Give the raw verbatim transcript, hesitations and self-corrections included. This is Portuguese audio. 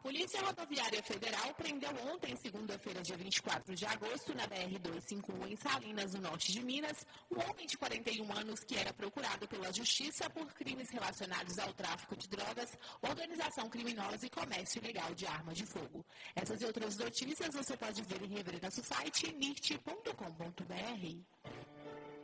Polícia Rodoviária Federal prendeu ontem, segunda-feira, dia vinte e quatro de agosto, na B R duzentos e cinquenta e um, em Salinas, no norte de Minas, um homem de quarenta e um anos que era procurado pela Justiça por crimes relacionados ao tráfico de drogas, organização criminosa e comércio ilegal de arma de fogo. Essas e outras notícias você pode ver e rever em nosso site nirt ponto com ponto br.